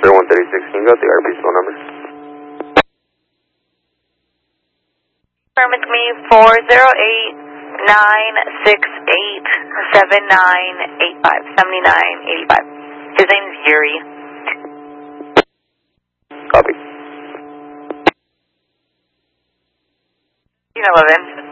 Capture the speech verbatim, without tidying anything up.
zero one three six, can you go to the R P's phone number? Confirm with me four zero eight nine six eight seven nine eight five, seventy-nine eighty-five. His name's Yuri. Copy. eleven.